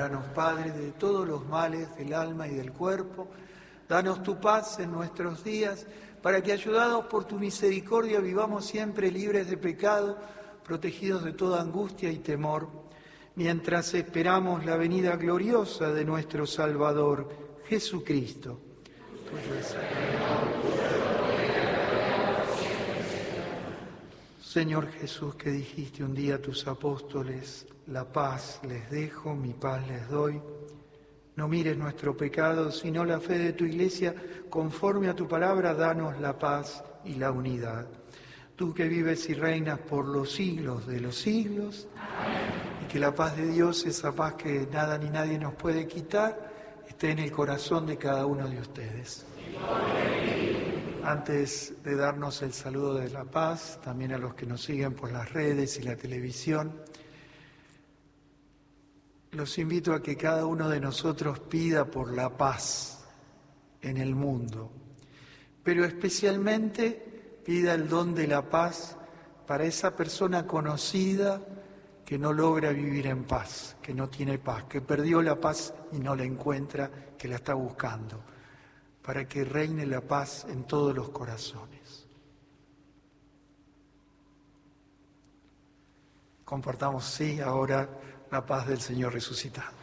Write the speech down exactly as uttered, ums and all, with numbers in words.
líbranos, Padre, de todos los males del alma y del cuerpo. Danos tu paz en nuestros días, para que, ayudados por tu misericordia, vivamos siempre libres de pecado, protegidos de toda angustia y temor, mientras esperamos la venida gloriosa de nuestro Salvador, Jesucristo. Tuyo es el reino. Señor Jesús, que dijiste un día a tus apóstoles: la paz les dejo, mi paz les doy. No mires nuestro pecado, sino la fe de tu Iglesia. Conforme a tu palabra, danos la paz y la unidad. Tú que vives y reinas por los siglos de los siglos. Amén. Y que la paz de Dios, esa paz que nada ni nadie nos puede quitar, esté en el corazón de cada uno de ustedes. Amén. Antes de darnos el saludo de la paz, también a los que nos siguen por las redes y la televisión, los invito a que cada uno de nosotros pida por la paz en el mundo, pero especialmente pida el don de la paz para esa persona conocida que no logra vivir en paz, que no tiene paz, que perdió la paz y no la encuentra, que la está buscando, para que reine la paz en todos los corazones. Compartamos, sí, ahora la paz del Señor resucitado.